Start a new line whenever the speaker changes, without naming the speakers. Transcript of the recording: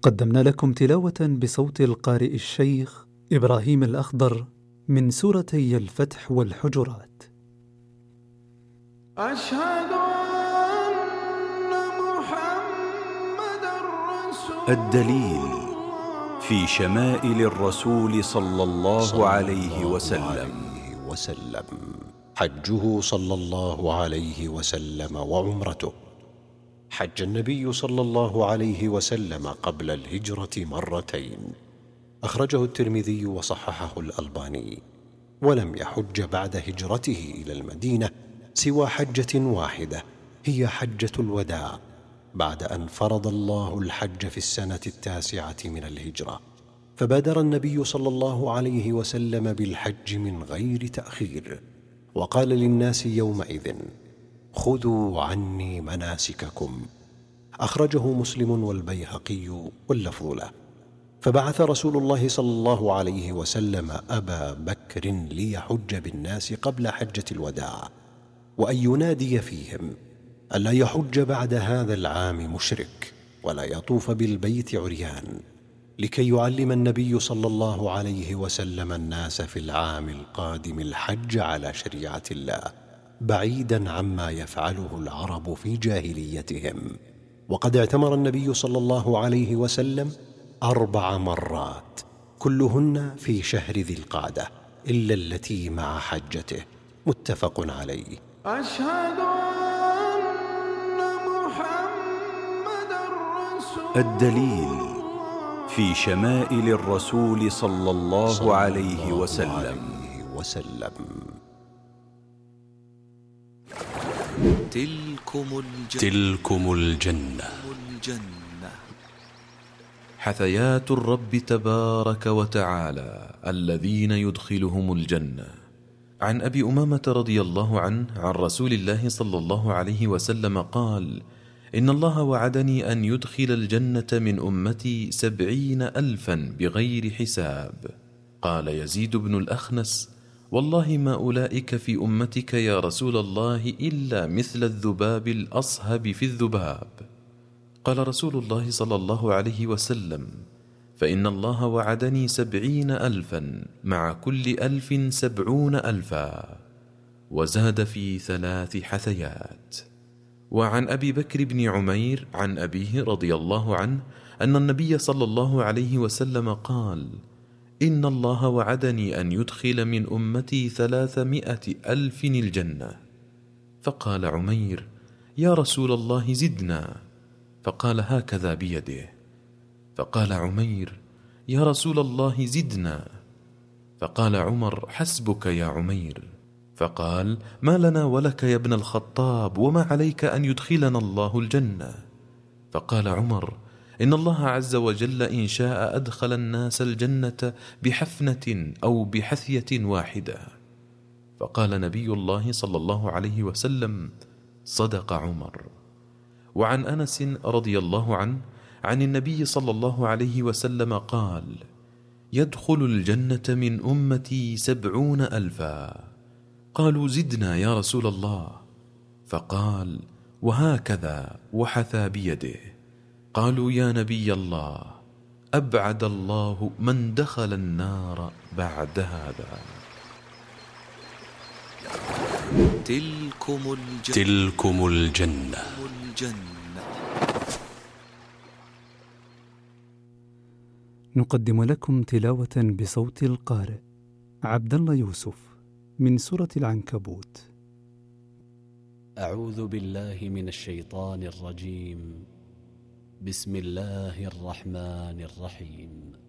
قدمنا لكم تلاوة بصوت القارئ الشيخ إبراهيم الأخضر من سورتي الفتح والحجرات.
أشهد أن محمدًا رسول
الدليل في شمائل الرسول صلى الله عليه وسلم.
حجه صلى الله عليه وسلم وعمرته. حج النبي صلى الله عليه وسلم قبل الهجرة مرتين، أخرجه الترمذي وصححه الألباني، ولم يحج بعد هجرته إلى المدينة سوى حجة واحدة، هي حجة الوداع، بعد أن فرض الله الحج في السنة 9 من الهجرة، فبادر النبي صلى الله عليه وسلم بالحج من غير تأخير، وقال للناس يومئذ: خذوا عني مناسككم. أخرجه مسلم والبيهقي واللفظ له. فبعث رسول الله صلى الله عليه وسلم أبا بكر ليحج بالناس قبل حجة الوداع، وأن ينادي فيهم ألا يحج بعد هذا العام مشرك، ولا يطوف بالبيت عريان، لكي يعلم النبي صلى الله عليه وسلم الناس في العام القادم الحج على شريعة الله، بعيدا عما يفعله العرب في جاهليتهم. وقد اعتمر النبي صلى الله عليه وسلم 4 مرات، كلهن في شهر ذي القعدة إلا التي مع حجته، متفق عليه.
أشهد أن محمدًا رسول
الدليل في شمائل الرسول صلى الله عليه وسلم.
تلكم الجنة. حثيات الرب تبارك وتعالى الذين يدخلهم الجنة. عن أبي أمامة رضي الله عنه عن رسول الله صلى الله عليه وسلم قال: إن الله وعدني أن يدخل الجنة من أمتي 70,000 بغير حساب. قال يزيد بن الأخنس: والله ما أولئك في أمتك يا رسول الله إلا مثل الذباب الأصهب في الذباب. قال رسول الله صلى الله عليه وسلم: فإن الله وعدني 70,000 مع كل 1000 70,000. وزاد في 3 حثيات. وعن أبي بكر بن عمير عن أبيه رضي الله عنه أن النبي صلى الله عليه وسلم قال: إن الله وعدني أن يدخل من أمتي 300,000 الجنة. فقال عمير: يا رسول الله زدنا. فقال: هكذا بيده. فقال عمير: يا رسول الله زدنا. فقال عمر: حسبك يا عمير. فقال: ما لنا ولك يا ابن الخطاب، وما عليك أن يدخلنا الله الجنة. فقال عمر: إن الله عز وجل إن شاء أدخل الناس الجنة بحفنة أو بحثية واحدة. فقال نبي الله صلى الله عليه وسلم: صدق عمر. وعن أنس رضي الله عنه عن النبي صلى الله عليه وسلم قال: يدخل الجنة من أمتي 70,000. قالوا: زدنا يا رسول الله. فقال: وهكذا، وحثى بيده. قالوا: يا نبي الله، أبعد الله من دخل النار بعد هذا. تلكم الجنة.
نقدم لكم تلاوة بصوت القارئ عبد الله يوسف من سورة العنكبوت.
أعوذ بالله من الشيطان الرجيم. بسم الله الرحمن الرحيم.